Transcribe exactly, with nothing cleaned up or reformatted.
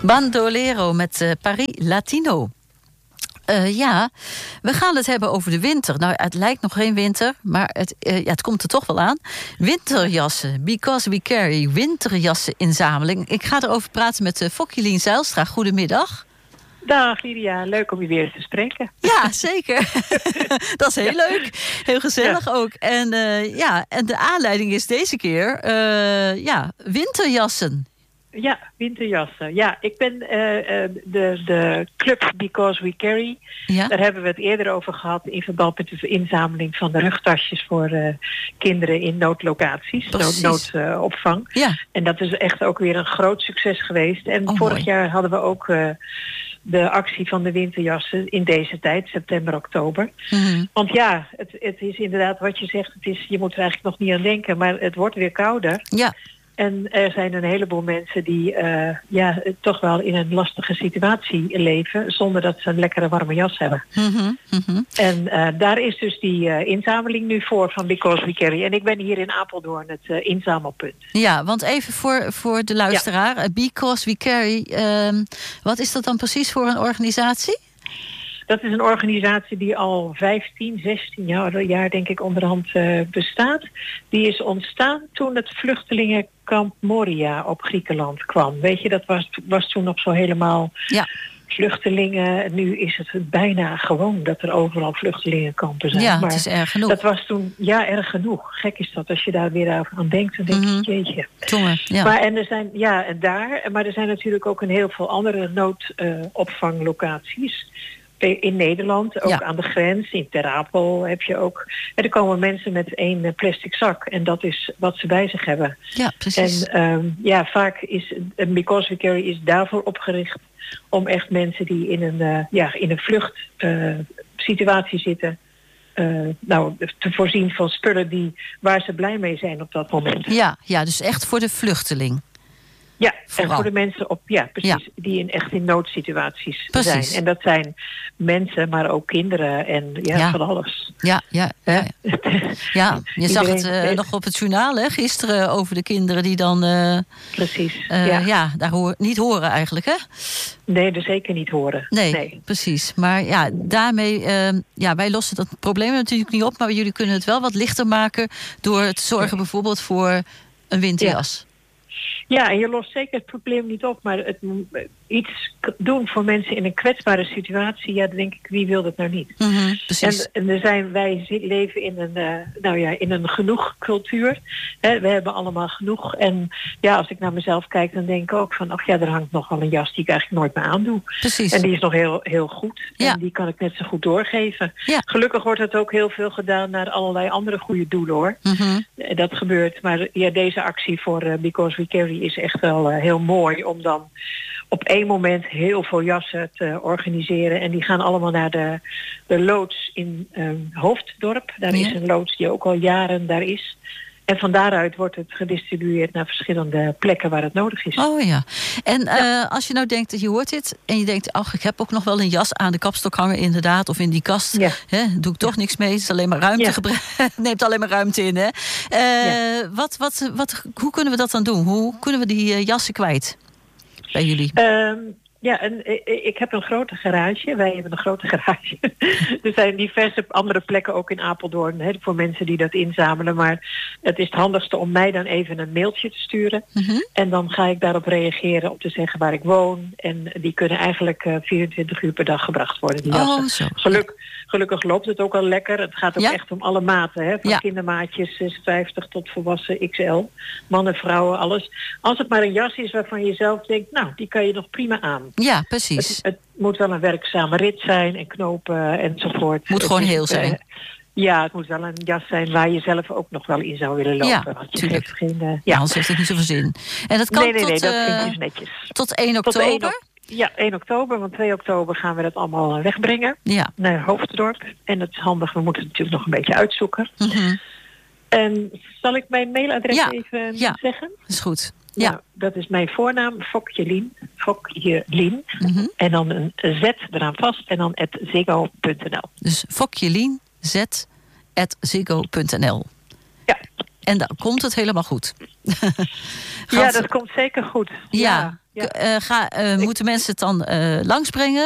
Bandolero met uh, Paris Latino. Uh, ja, we gaan het hebben over de winter. Nou, het lijkt nog geen winter, maar het, uh, ja, het komt er toch wel aan. Winterjassen, Because We Carry, winterjasseninzameling. Ik ga erover praten met uh, Fokkelien Zijlstra. Goedemiddag. Dag Lydia, leuk om je weer te spreken. Ja, zeker. Dat is heel leuk. Heel gezellig ja. ook. En, uh, ja, en de aanleiding is deze keer uh, ja, winterjassen. Ja, winterjassen. Ja, ik ben uh, de, de club Because We Carry. Ja. Daar hebben we het eerder over gehad in verband met de inzameling van de rugtasjes voor uh, kinderen in noodlocaties, noodopvang. Uh, ja. En dat is echt ook weer een groot succes geweest. En oh, vorig mooi. jaar hadden we ook uh, de actie van de winterjassen in deze tijd, september, oktober. Mm-hmm. Want ja, het, het is inderdaad wat je zegt, het is, je moet er eigenlijk nog niet aan denken, maar het wordt weer kouder. Ja. En er zijn een heleboel mensen die uh, ja, toch wel in een lastige situatie leven, zonder dat ze een lekkere warme jas hebben. Mm-hmm, mm-hmm. En uh, daar is dus die uh, inzameling nu voor van Because We Carry. En ik ben hier in Apeldoorn het uh, inzamelpunt. Ja, want even voor, voor de luisteraar. Ja. Because We Carry, uh, wat is dat dan precies voor een organisatie? Dat is een organisatie die al vijftien, zestien jaar, jaar denk ik onderhand uh, bestaat. Die is ontstaan toen het vluchtelingenkamp Moria op Griekenland kwam. Weet je, dat was, was toen nog zo helemaal ja. vluchtelingen. Nu is het bijna gewoon dat er overal vluchtelingenkampen zijn. Ja, maar het is erg genoeg. Dat was toen, ja, erg genoeg. Gek is dat, als je daar weer aan denkt, dan denk je, mm-hmm. jeetje. Tongen, ja. Maar en er zijn, ja, en daar, maar er zijn natuurlijk ook een heel veel andere noodopvanglocaties. Uh, in Nederland, ook ja. aan de grens, in Ter Apel heb je ook. En er komen mensen met één plastic zak en dat is wat ze bij zich hebben. Ja, precies. En um, ja, vaak is Because We Carry is daarvoor opgericht om echt mensen die in een, uh, ja, in een vluchtsituatie uh, zitten, Uh, nou, te voorzien van spullen die, waar ze blij mee zijn op dat moment. Ja, ja, dus echt voor de vluchteling. Ja, vooral. En voor de mensen op, ja, precies, ja. die in echt in noodsituaties precies. zijn. En dat zijn mensen, maar ook kinderen en ja, ja. van alles. Ja, ja, ja. ja. ja je zag het uh, nog op het journaal, hè, gisteren over de kinderen die dan uh, precies. Uh, ja. ja, daar hoor, niet horen eigenlijk, hè? Nee, er zeker niet horen. Nee, nee. precies. Maar ja, daarmee, uh, ja, wij lossen dat probleem natuurlijk niet op, maar jullie kunnen het wel wat lichter maken door te zorgen ja. bijvoorbeeld voor een winterjas. Ja. Ja, en je lost zeker het probleem niet op, maar het, iets doen voor mensen in een kwetsbare situatie, ja, dan denk ik, wie wil dat nou niet? Mm-hmm, precies. En, en er zijn, wij leven in een, uh, nou ja, in een genoeg cultuur. Hè, we hebben allemaal genoeg. En ja, als ik naar mezelf kijk, dan denk ik ook van, ach ja, er hangt nog wel een jas die ik eigenlijk nooit meer aandoe. Precies. En die is nog heel, heel goed. Ja. En die kan ik net zo goed doorgeven. Ja. Gelukkig wordt het ook heel veel gedaan naar allerlei andere goede doelen, hoor. Mm-hmm. Dat gebeurt. Maar ja, deze actie voor uh, Because We Carry is echt wel uh, heel mooi om dan op één moment heel veel jassen te organiseren. En die gaan allemaal naar de, de loods in um, Hoofddorp. Daar ja. is een loods die ook al jaren daar is. En van daaruit wordt het gedistribueerd naar verschillende plekken waar het nodig is. Oh ja. En ja. Uh, als je nou denkt, je hoort dit en je denkt, ach, ik heb ook nog wel een jas aan de kapstok hangen inderdaad, of in die kast. Ja. Hè, doe ik toch ja. niks mee. Het is alleen maar ruimte. Ja. Gebru- neemt alleen maar ruimte in. Hè? Uh, ja. wat, wat, wat, hoe kunnen we dat dan doen? Hoe kunnen we die uh, jassen kwijt bij jullie? Um, Ja, en ik heb een grote garage. Wij hebben een grote garage. Er zijn diverse andere plekken ook in Apeldoorn, hè, voor mensen die dat inzamelen. Maar het is het handigste om mij dan even een mailtje te sturen. Mm-hmm. En dan ga ik daarop reageren om te zeggen waar ik woon. En die kunnen eigenlijk uh, vierentwintig uur per dag gebracht worden, die jassen. Oh, zo. Geluk, gelukkig loopt het ook al lekker. Het gaat ook ja? echt om alle maten. Hè, van ja. kindermaatjes zesenvijftig tot volwassen X L. Mannen, vrouwen, alles. Als het maar een jas is waarvan je zelf denkt, nou, die kan je nog prima aan. Ja, precies. Het, het moet wel een werkzame rit zijn en knopen enzovoort. Het moet het gewoon is, heel zijn. Uh, ja, het moet wel een jas zijn waar je zelf ook nog wel in zou willen lopen. Ja, natuurlijk. Geen, uh, ja, anders heeft het niet zoveel zin. En dat kan nee, nee, tot, nee, dat uh, vind ik netjes. Tot één oktober? Tot één, ja, één oktober, want twee oktober gaan we dat allemaal wegbrengen. Ja. Naar Hoofddorp. En het is handig, we moeten het natuurlijk nog een beetje uitzoeken. Mm-hmm. En zal ik mijn mailadres ja. even ja. zeggen? Dat is goed. Ja, nou, dat is mijn voornaam, Fokkelien, Fokkelien, mm-hmm. en dan een Z eraan vast en dan at ziggo punt n l. Dus Fokkelien, Z at ziggo punt n l. En dan komt het helemaal goed. Ja, dat komt zeker goed. Ja, ja. Ja. Uh, ga, uh, moeten mensen het dan uh, langsbrengen?